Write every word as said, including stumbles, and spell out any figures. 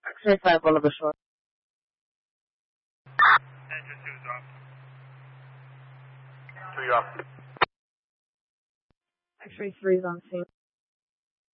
X-ray five, Oliver Shore. Engine two is off. Three off. X-ray three is on scene.